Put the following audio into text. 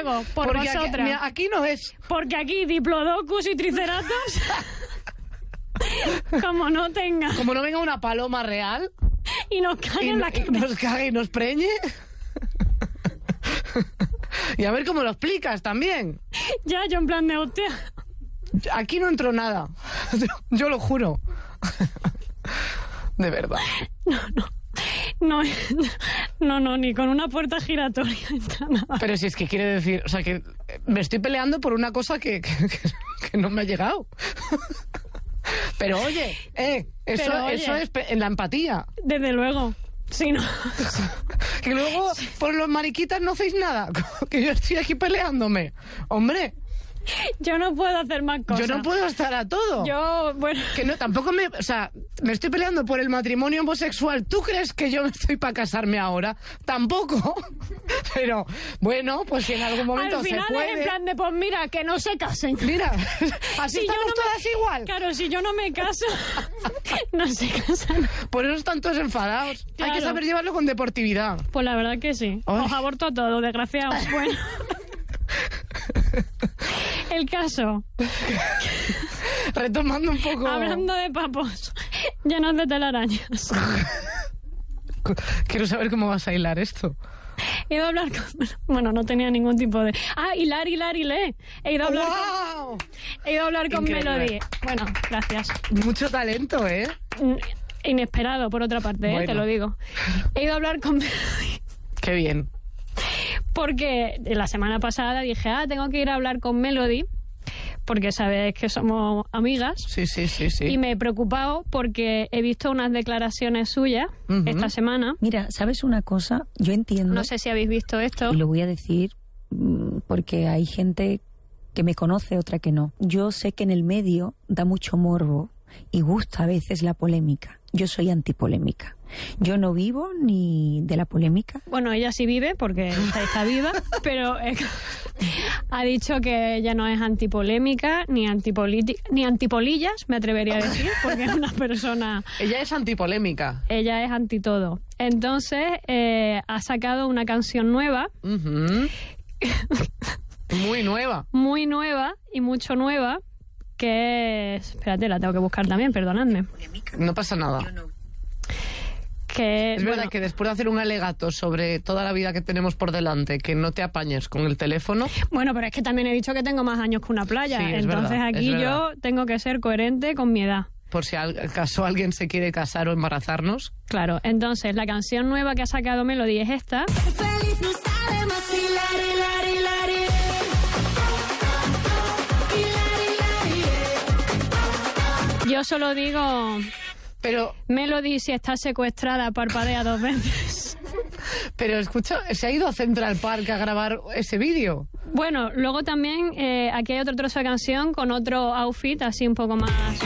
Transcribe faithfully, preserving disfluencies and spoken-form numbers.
luego, por Porque vosotras. Aquí, mira, aquí no es. Porque aquí Diplodocus y Triceratops, como no tenga Como no venga una paloma real y nos cague y, en la y cabeza. nos cague y nos preñe. Y a ver cómo lo explicas también. Ya, yo en plan de hostia. Aquí no entró nada. Yo, yo lo juro. De verdad. No, no. No, no, no, ni con una puerta giratoria entra nada. Pero si es que quiere decir, o sea, que me estoy peleando por una cosa que, que, que, que no me ha llegado. Pero oye, eh, eso, Pero, oye, eso es pe- en la empatía. Desde luego. Sí, no. Que luego por los mariquitas no hacéis nada. Que yo estoy aquí peleándome. Hombre, Yo no puedo hacer más cosas. yo no puedo estar a todo. Yo, bueno... Que no, tampoco me... O sea, me estoy peleando por el matrimonio homosexual. ¿Tú crees que yo estoy para casarme ahora? Tampoco. Pero, bueno, pues si en algún momento Al final se puede... es en plan de, pues mira, que no se casen. Mira, así Si yo estamos no me- todas igual. Claro, si yo no me caso, no se casan. Por eso están todos enfadados. Hay Claro. que saber llevarlo con deportividad. Pues la verdad que sí. Ay. Os aborto todo, desgraciados. Bueno. El caso, Retomando un poco... hablando de papos llenos de telarañas. Quiero saber cómo vas a hilar esto. He ido a hablar con... Bueno, no tenía ningún tipo de... Ah, hilar, hilar, hilé. He ido a hablar ¡Wow! con... He ido a hablar con Increíble. Melody. Bueno, gracias. Mucho talento, ¿eh? Inesperado, por otra parte, ¿eh? Bueno. Te lo digo. He ido a hablar con Melody Qué bien. porque la semana pasada dije, ah, tengo que ir a hablar con Melody porque sabes que somos amigas. Sí, sí, sí, sí. Y me he preocupado porque he visto unas declaraciones suyas Ujú. esta semana. Mira, ¿sabes una cosa? Yo entiendo, No sé si habéis visto esto. y lo voy a decir mm, porque hay gente que me conoce, otra que no. Yo sé que en el medio da mucho morbo y gusta a veces la polémica. Yo soy antipolémica. Yo no vivo ni de la polémica. Bueno, ella sí vive porque está, está viva, pero eh, ha dicho que ella no es antipolémica, ni antipolítica, ni antipolillas, me atrevería a decir, porque es una persona... Ella es antipolémica. Ella es anti todo. Entonces, eh, ha sacado una canción nueva, Ujú. Muy nueva. muy nueva y mucho nueva, que es... Espérate, la tengo que buscar también, perdonadme. No pasa nada. Que, Es verdad bueno, que después de hacer un alegato sobre toda la vida que tenemos por delante, que no te apañes con el teléfono, bueno, pero es que también he dicho que tengo más años que una playa. Sí, es Entonces verdad, aquí es yo tengo que ser coherente con mi edad. por si al- acaso alguien se quiere casar o embarazarnos. Claro, entonces la canción nueva que ha sacado Melody es esta. Feliz no sabe más hilar, hilar, hilar, hilar, hilar, hilar. Yo solo digo, Pero, Melody, si está secuestrada, parpadea dos veces. pero escucha, se ha ido a Central Park a grabar ese vídeo. Bueno, luego también eh, aquí hay otro trozo de canción con otro outfit así un poco más